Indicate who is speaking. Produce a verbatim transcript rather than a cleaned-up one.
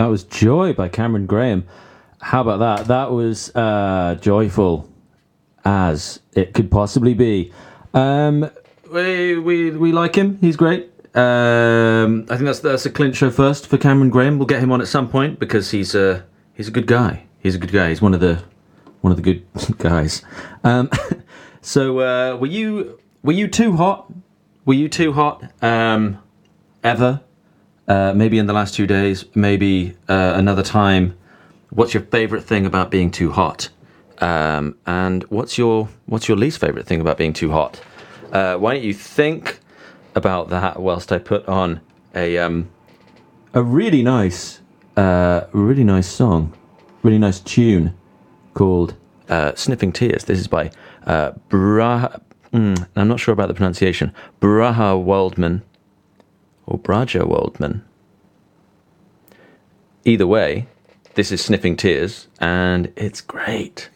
Speaker 1: That was Joy by Cameron Graham. How about that? That was uh, joyful as it could possibly be. Um, we we we like him. He's great. Um, I think that's that's a Clint show first for Cameron Graham. We'll get him on at some point because he's a he's a good guy. He's a good guy. He's one of the one of the good guys. Um, so uh, were you were you too hot? Were you too hot um, ever? Uh, maybe in the last two days, maybe uh, another time. What's your favourite thing about being too hot? Um, and what's your what's your least favourite thing about being too hot? Uh, why don't you think about that whilst I put on a um, a really nice, uh, really nice song, really nice tune called uh, "Sniffing Tears." This is by uh, Braha. Mm, I'm not sure about the pronunciation. Braha Waldman. Or Braja Waldman. Either way, this is Sniffing Tears, and it's great.